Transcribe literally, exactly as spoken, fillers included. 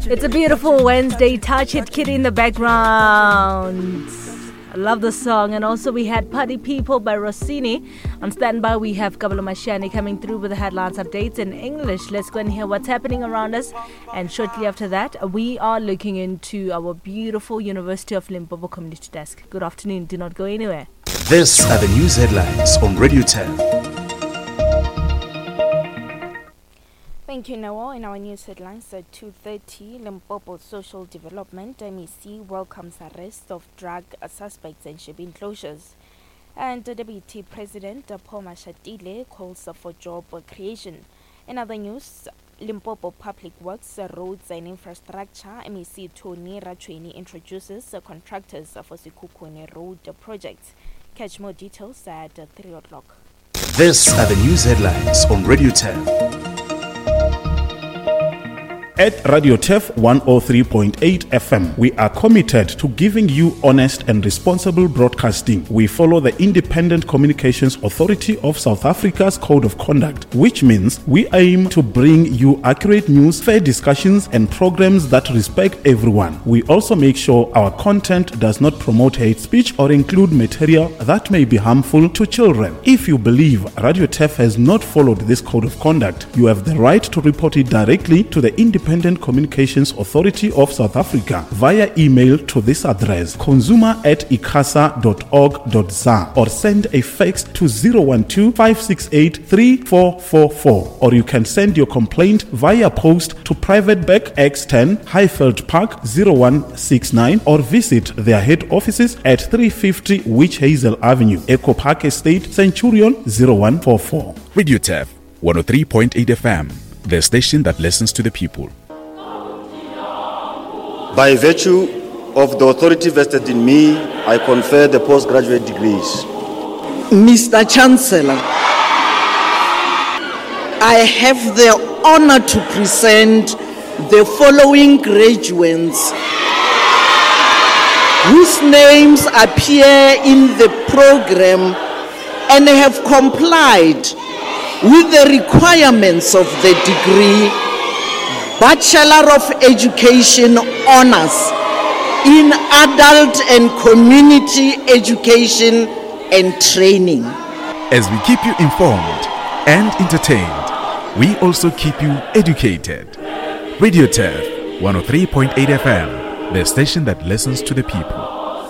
It's a beautiful Wednesday. Touch It Kid in the background. I love the song. And also we had Party People by Rossini. On standby we have Kabalo Mashani coming through with the headlines updates in English. Let's go and hear what's happening around us. And shortly after that, we are looking into our beautiful University of Limpopo Community Desk. Good afternoon. Do not go anywhere. These are the news headlines on Radio ten. Thank you, Noel. In our news headlines at two thirty, Limpopo Social Development M E C welcomes arrest of drug suspects and Shebeen closures. And the Deputy President Paul Mashatile calls for job creation. In other news, Limpopo Public Works, Roads and Infrastructure M E C Tony Rachweni introduces contractors for Sekhukhune Road project. Catch more details at three o'clock. These are the news headlines on Radio ten. At Radio T E F one oh three point eight F M, we are committed to giving you honest and responsible broadcasting. We follow the Independent Communications Authority of South Africa's Code of Conduct, which means we aim to bring you accurate news, fair discussions, and programs that respect everyone. We also make sure our content does not promote hate speech or include material that may be harmful to children. If you believe Radio T E F has not followed this Code of Conduct, you have the right to report it directly to the Independent Independent Communications Authority of South Africa via email to this address consumer at icasa dot org dot za or send a fax to zero one two, five six eight, three four four four, or you can send your complaint via post to Private Bag X ten, Highfield Park zero one six nine, or visit their head offices at three fifty Witch Hazel Avenue, Echo Park Estate, Centurion zero one four four. Radio T E F one oh three point eight F M, the station that listens to the people. By virtue of the authority vested in me, I confer the postgraduate degrees. Mister Chancellor, I have the honor to present the following graduates whose names appear in the program and have complied with the requirements of the degree Bachelor of Education Honors in Adult and Community Education and Training. As we keep you informed and entertained, we also keep you educated. Radio T E F one oh three point eight F M, the station that listens to the people.